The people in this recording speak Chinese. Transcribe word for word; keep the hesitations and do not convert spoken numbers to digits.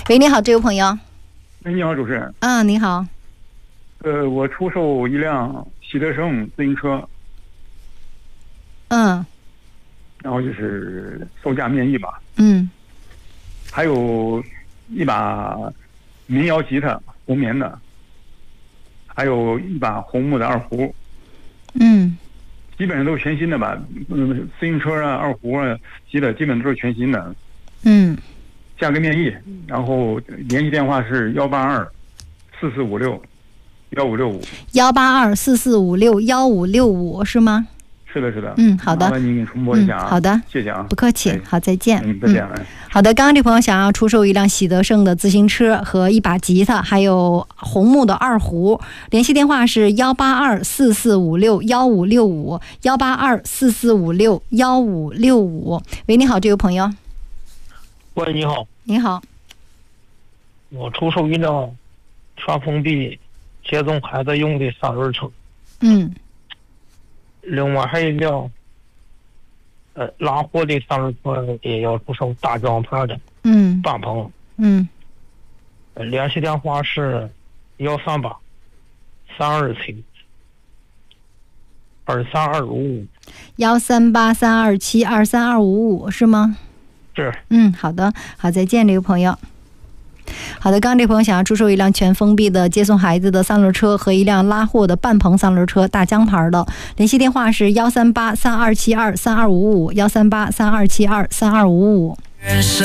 喂，你好，这位朋友。 喂，你好，主持人。 啊，你好。 呃，我出售一辆喜德盛自行车。 嗯。 然后就是售价面议吧。 嗯。 还有一把民谣吉他，红棉的，还有一把红木的二胡。 嗯。 基本上都是全新的吧。嗯，自行车啊、二胡啊、吉他基本都是全新的。 嗯。 价格面议，然后联系电话是幺八二四四五六幺五六五。幺八二四四五六幺五六五是吗？ 是的，是的。 嗯，好的。 麻烦您给重播一下啊。 嗯、好的， 谢谢啊。 不客气。好，再见。 嗯，再见。 嗯、好的，刚刚这朋友想要出售一辆喜德盛的自行车和一把吉他，还有红木的二胡。联系电话是幺八二四四五六幺五六五幺八二四四五六幺五六五。喂，你好，这位朋友。 喂，你好。 你好。 我出售一辆全封闭接送孩子用的三轮车。 嗯。 另外还有一辆呃拉货的三轮车也要出售，大装牌的。 嗯。 半棚。 嗯。 呃，联系电话是幺三八三二七二三二五五。 幺三八三二七二三二五五是吗？ 是。 嗯，好的，好，再见，这位朋友。好的，刚刚这朋友想要出售一辆全封闭的接送孩子的三轮车和一辆拉货的半棚三轮车，大江牌的。联系电话是幺三八三二七二三二五五幺三八三二七二三二五五。人生